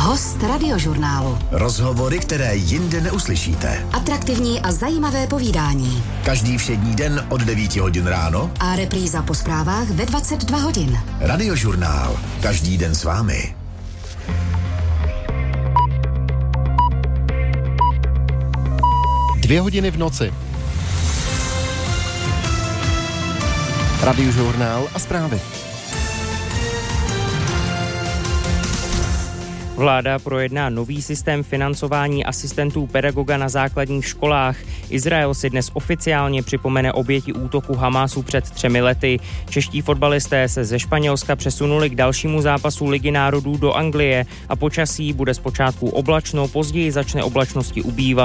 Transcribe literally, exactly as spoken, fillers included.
Host Radiožurnálu. Rozhovory, které jinde neuslyšíte. Atraktivní a zajímavé povídání. Každý všední den od devíti hodin ráno. A repríza po zprávách ve dvacet dva hodin. Radiožurnál. Každý den s vámi. Dvě hodiny v noci. Radiožurnál a zprávy. Vláda projedná nový systém financování asistentů pedagoga na základních školách. Izrael si dnes oficiálně připomene oběti útoku Hamásu před třemi lety. Čeští fotbalisté se ze Španělska přesunuli k dalšímu zápasu Ligy národů do Anglie a počasí bude zpočátku oblačno, později začne oblačnosti ubývat.